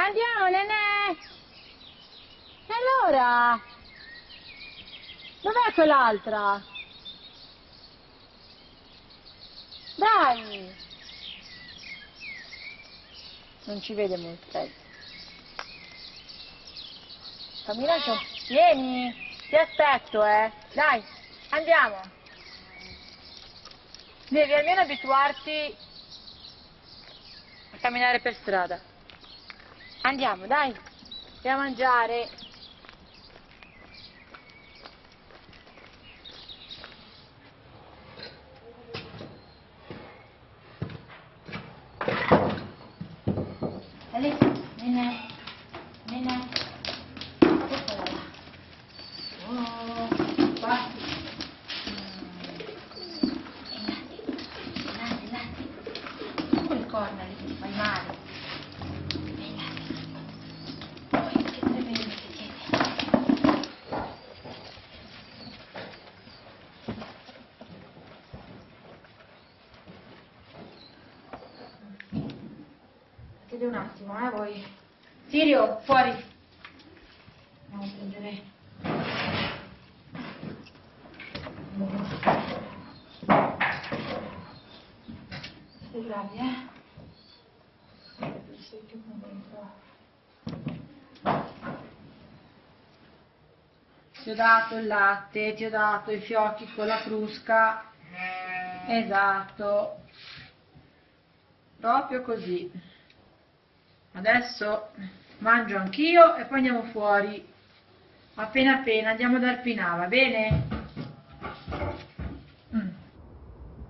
Andiamo, nenè! E allora? Dov'è quell'altra? Dai! Non ci vede molto, dai. Cammina giù. Vieni, ti aspetto, Dai, andiamo. Devi almeno abituarti a camminare per strada. Andiamo, dai. Andiamo a mangiare. Allez, Nena. Nena. Eccola là. Oh, qua. Là. Quel corno lì che ti fai male. Là. Che tremendo che siete. Chiedi un attimo, voi. Sirio, fuori. Andiamo a prendere. Siete bravi, Sei più contento. Ti ho dato il latte, ti ho dato i fiocchi con la crusca. Esatto. Proprio così. Adesso mangio anch'io e poi andiamo fuori. Appena appena andiamo dal Pinà, va bene?